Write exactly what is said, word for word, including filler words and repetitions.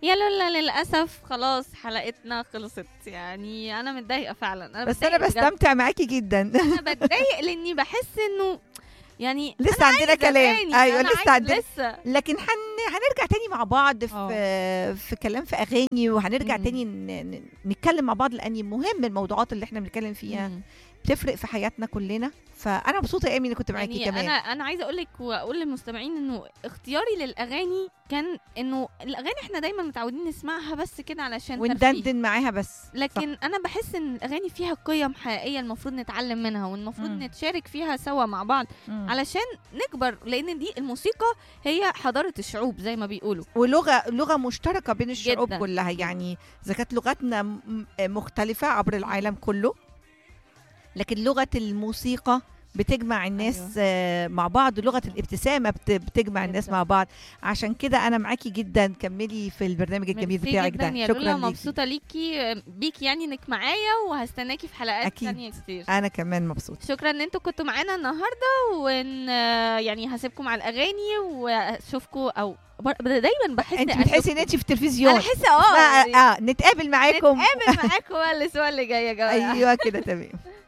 يا لولا للاسف خلاص حلقتنا خلصت، يعني انا متضايقه فعلا. انا بس انا بتضايق بجد. بستمتع معاكي جدا. انا بتضايق لاني بحس انه يعني لسه عندنا كلام. أغاني، ايوه أنا لسه عايزة عندنا، لسه. لكن هن... هنرجع تاني مع بعض في اه. في كلام في اغاني، وهنرجع مم. تاني ن... ن- نتكلم مع بعض، لان مهم الموضوعات اللي احنا بنتكلم فيها مم. بتفرق في حياتنا كلنا. فانا مبسوطه يا ايمي اني كنت معاكي يعني كمان. انا انا عايزه اقول لك واقول للمستمعين انه اختياري للاغاني كان انه الاغاني احنا دايما متعودين نسمعها بس كده علشان ترفيه، وندندن معاها بس. لكن انا بحس ان الاغاني فيها قيم حقيقيه المفروض نتعلم منها، والمفروض مم. نتشارك فيها سوا مع بعض مم. علشان نكبر، لان دي الموسيقى هي حضاره الشعوب زي ما بيقولوا. ولغه لغه مشتركه بين الشعوب جداً. كلها، يعني اذا كانت لغتنا م- مختلفه عبر العالم كله، لكن لغه الموسيقى بتجمع الناس أيوة. آه، مع بعض. لغه الابتسامه بت- بتجمع الناس جداً. مع بعض. عشان كده انا معاكي جدا، كملي في البرنامج الجميل ميرسي بتاعك جدا ده. يا شكرا لولا، ليكي. مبسوطه ليكي بيكي يعني انك معايا، وهستناكي في حلقات أكيد. تانية كتير. انا كمان مبسوطه. شكرا ان انتوا كنتوا معانا النهارده، وان يعني هسيبكم على الاغاني واشوفكم، او بر- دايما بحس انت بتحسي ان انت في التلفزيون. انا احس اه اه, يعني آه نتقابل معاكم. نتقابل معاكم بقى الاسبوع اللي جاي يا جماعه. ايوه كده تمام.